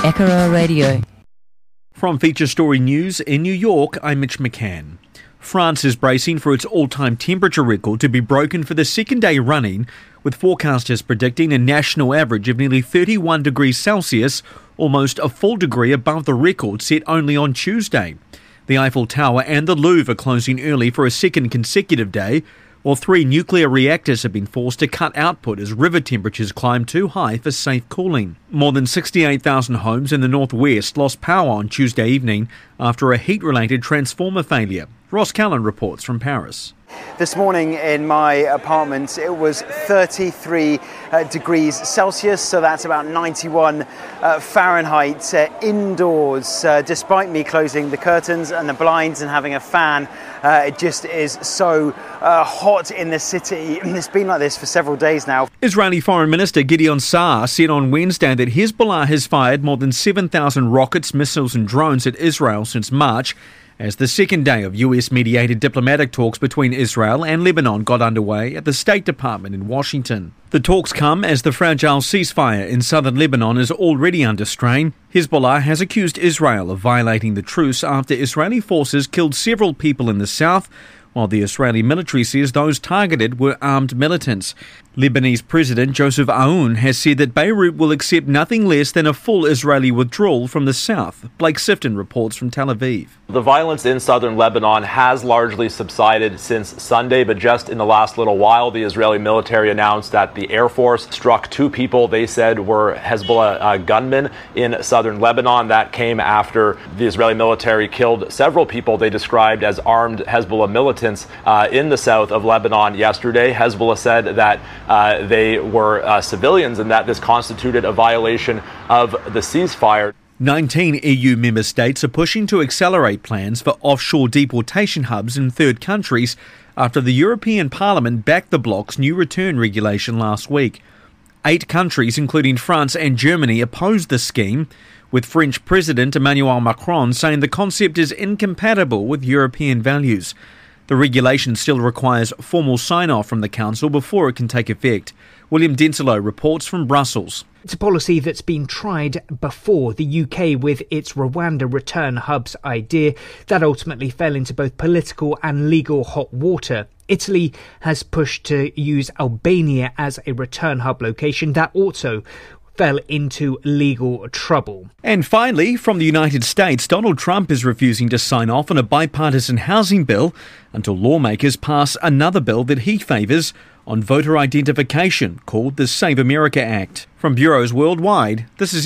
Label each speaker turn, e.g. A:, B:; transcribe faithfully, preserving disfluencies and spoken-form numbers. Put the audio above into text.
A: Echo Radio.
B: From Feature Story News in New York, I'm Mitch McCann. France is bracing for its all-time temperature record to be broken for the second day running, with forecasters predicting a national average of nearly thirty-one degrees Celsius, almost a full degree above the record set only on Tuesday. The Eiffel Tower and the Louvre are closing early for a second consecutive day, while three nuclear reactors have been forced to cut output as river temperatures climb too high for safe cooling. More than sixty-eight thousand homes in the northwest lost power on Tuesday evening after a heat-related transformer failure. Ross Callan reports from Paris.
C: This morning in my apartment, it was thirty-three uh, degrees Celsius, so that's about ninety-one uh, Fahrenheit uh, indoors. Uh, despite me closing the curtains and the blinds and having a fan, uh, it just is so uh, hot in the city. It's been like this for several days now.
B: Israeli Foreign Minister Gideon Saar said on Wednesday that Hezbollah has fired more than seven thousand rockets, missiles and drones at Israel since March, as the second day of U S-mediated diplomatic talks between Israel and Lebanon got underway at the State Department in Washington. The talks come as the fragile ceasefire in southern Lebanon is already under strain. Hezbollah has accused Israel of violating the truce after Israeli forces killed several people in the south, while the Israeli military says those targeted were armed militants. Lebanese President Joseph Aoun has said that Beirut will accept nothing less than a full Israeli withdrawal from the south. Blake Sifton reports from Tel Aviv.
D: The violence in southern Lebanon has largely subsided since Sunday, but just in the last little while, the Israeli military announced that the Air Force struck two people they said were Hezbollah uh, gunmen in southern Lebanon. That came after the Israeli military killed several people they described as armed Hezbollah militants uh, in the south of Lebanon yesterday. Hezbollah said that uh, they were uh, civilians and that this constituted a violation of the ceasefire.
B: nineteen E U member states are pushing to accelerate plans for offshore deportation hubs in third countries after the European Parliament backed the bloc's new return regulation last week. Eight countries, including France and Germany, opposed the scheme, with French President Emmanuel Macron saying the concept is incompatible with European values. The regulation still requires formal sign-off from the Council before it can take effect. William Denselow reports from Brussels.
E: It's a policy that's been tried before. The U K with its Rwanda return hubs idea that ultimately fell into both political and legal hot water. Italy has pushed to use Albania as a return hub location that also fell into legal trouble.
B: And finally, from the United States, Donald Trump is refusing to sign off on a bipartisan housing bill until lawmakers pass another bill that he favours on voter identification called the Save America Act. From bureaus worldwide, this is